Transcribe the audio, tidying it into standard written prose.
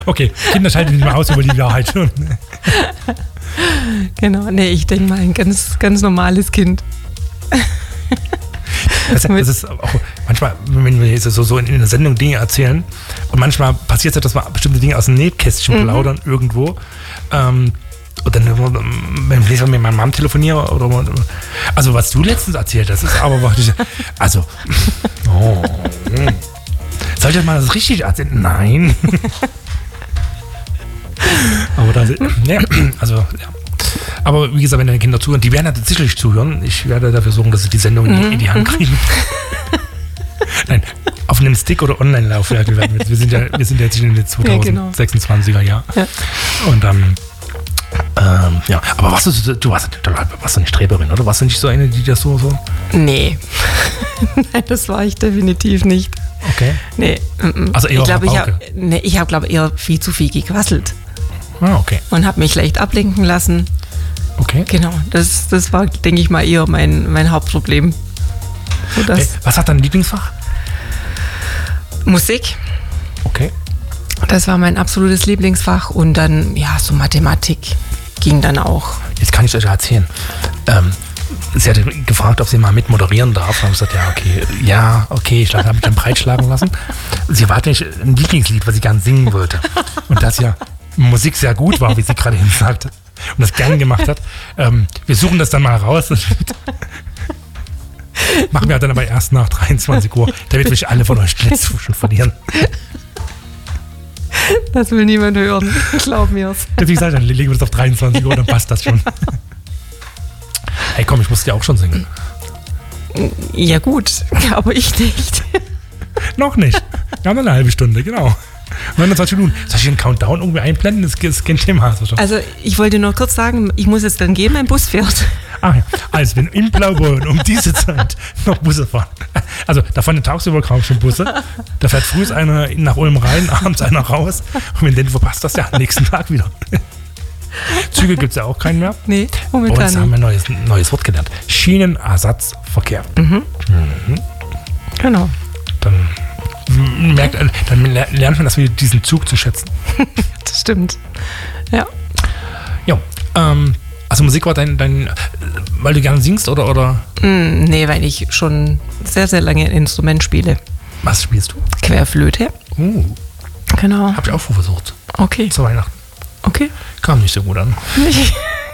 Okay, Kinder schalten nicht mehr aus, über die Wahrheit schon. Genau, nee, ich denke mal ein ganz, ganz normales Kind. Das ist auch manchmal, wenn wir jetzt so in der Sendung Dinge erzählen und manchmal passiert es ja, dass wir bestimmte Dinge aus dem Nähkästchen plaudern irgendwo. Und dann, wenn ich mit meiner Mom telefoniere oder also was du letztens erzählt hast, ist aber wirklich, also soll ich das mal das richtig erzählen? Nein. Aber das, ja, also ja. Aber wie gesagt, wenn deine Kinder zuhören, die werden ja sicherlich zuhören. Ich werde dafür sorgen, dass sie die Sendung in die Hand kriegen. Nein, auf einem Stick oder Online-Laufwerk. Wir sind ja jetzt in den 2026er Jahr. Ja. Und ja, aber du warst eine Streberin, oder? Warst du nicht so eine, die das so? Nee. Nein, das war ich definitiv nicht. Okay. Nee. Also eher ich habe eher viel zu viel gequasselt. Ah, okay. Und habe mich leicht ablenken lassen. Okay. Genau, das war, denke ich mal, eher mein Hauptproblem. So okay. Was hat dein Lieblingsfach? Musik. Okay. Das war mein absolutes Lieblingsfach und dann, ja, so Mathematik ging dann auch. Jetzt kann ich euch erzählen. Sie hatte gefragt, ob sie mal mit moderieren darf. Und habe gesagt, okay, ich habe mich dann breitschlagen lassen. Sie hatte nicht ein Lieblingslied, was sie gern singen wollte. Und das ja Musik sehr gut war, wie sie gerade eben sagte. Und das gern gemacht hat. Wir suchen das dann mal raus. Machen wir dann aber erst nach 23 Uhr. Da wird mich alle von euch schon verlieren. Das will niemand hören. Glaub mir's. Wie gesagt, dann legen wir das auf 23 Uhr, dann passt das schon. Hey, komm, ich muss ja auch schon singen. Ja gut, aber ich nicht. Noch nicht. Wir haben noch eine halbe Stunde, genau. 29 Minuten. Soll ich den Countdown irgendwie einblenden? Das ist kein Thema. Also ich wollte nur kurz sagen, ich muss jetzt dann gehen, mein Bus fährt. Ach ja, also wenn in Blaubeuren um diese Zeit noch Busse fahren. Also da fahren tagsüber kaum schon Busse. Da fährt früh einer nach Ulm rein, abends einer raus. Und wenn den verpasst, das ja am nächsten Tag wieder. Züge gibt es ja auch keinen mehr. Nee, momentan nicht. Bei uns haben wir ein neues Wort gelernt. Schienenersatzverkehr. Genau. Dann lernt man das wieder, diesen Zug zu schätzen. Das stimmt. Ja. Ja, also Musik war dein, weil du gerne singst oder? Nee, weil ich schon sehr, sehr lange ein Instrument spiele. Was spielst du? Querflöte. Genau. Hab ich auch versucht. Okay. Zu Weihnachten. Okay. Kam nicht so gut an.